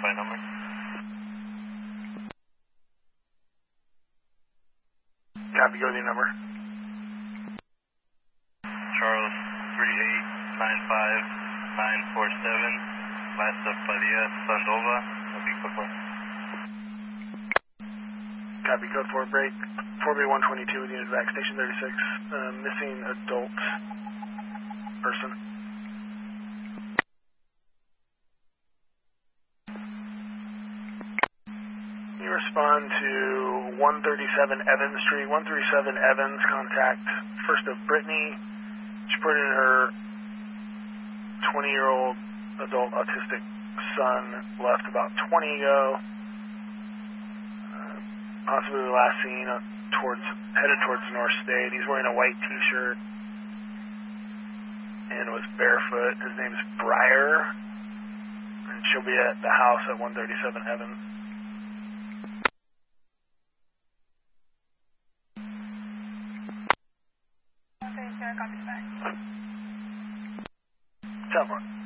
verify number. Copy, go to the number. Charles 3895947, Plaza Padilla, Sandova, Mexico. Copy, code 4 break. 4B122 with unit back, station 36. Missing adult person. You respond to 137 Evans Street. 137 Evans, contact first of Brittany. She put in her 20-year-old adult autistic son, left about 20 ago. Possibly the last seen headed towards North State. He's wearing a white t-shirt and was barefoot. His name's Breyer, and she'll be at the house at 137 Evans. Okay, sir, copy back. Tell me.